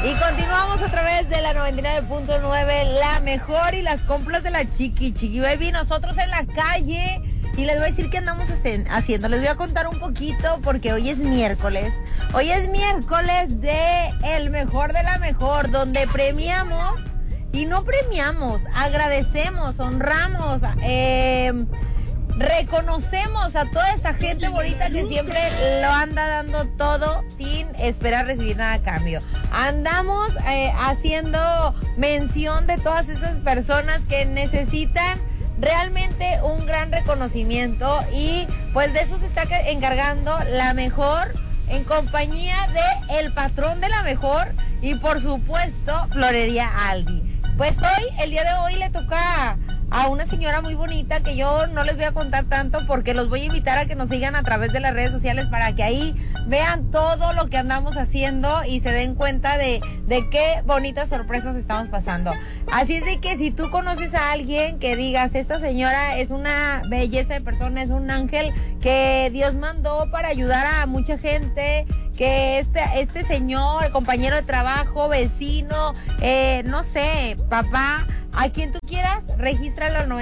Y continuamos a través de la 99.9, la mejor y las compras de la Chiqui Baby. Nosotros en la calle y les voy a decir qué andamos haciendo. Les voy a contar un poquito porque hoy es miércoles. Hoy es miércoles de el mejor de la mejor, donde premiamos y no premiamos, agradecemos, honramos, reconocemos a toda esa gente bonita que siempre lo anda dando todo sin esperar recibir nada a cambio. Andamos haciendo mención de todas esas personas que necesitan realmente un gran reconocimiento y pues de eso se está encargando la mejor en compañía de el patrón de la mejor y por supuesto Florería Aldi. Pues hoy, el día de hoy le toca a una señora muy bonita que yo no les voy a contar tanto porque los voy a invitar a que nos sigan a través de las redes sociales para que ahí vean todo lo que andamos haciendo y se den cuenta de qué bonitas sorpresas estamos pasando. Así es de que si tú conoces a alguien que digas, esta señora es una belleza de persona, es un ángel que Dios mandó para ayudar a mucha gente, que este señor, compañero de trabajo, vecino, no sé, papá, a quien tú quieras, regístralo al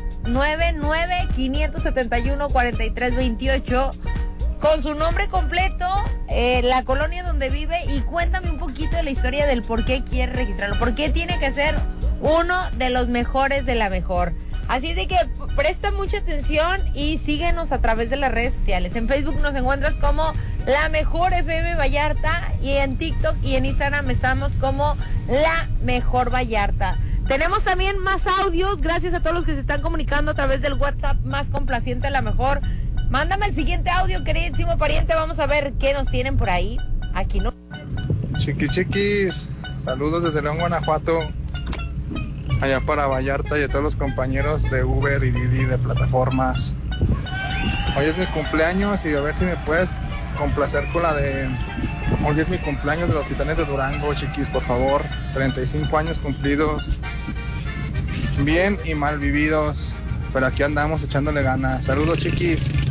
9999-571-4328 con su nombre completo, la colonia donde vive y cuéntame un poquito de la historia del por qué quiere registrarlo, por qué tiene que ser uno de los mejores de la mejor. Así de que presta mucha atención y síguenos a través de las redes sociales. En Facebook nos encuentras como La Mejor FM Vallarta y en TikTok y en Instagram estamos como La Mejor Vallarta. Tenemos también más audios, gracias a todos los que se están comunicando a través del WhatsApp más complaciente de La Mejor. Mándame el siguiente audio, queridísimo pariente, vamos a ver qué nos tienen por ahí. Aquí no. Chiquis, saludos desde León, Guanajuato, allá para Vallarta y a todos los compañeros de Uber y Didi de plataformas. Hoy es mi cumpleaños y a ver si me puedes complacer con la de... Hoy es mi cumpleaños de los Titanes de Durango, chiquis, por favor. 35 años cumplidos, bien y mal vividos, pero aquí andamos echándole ganas. Saludos, chiquis.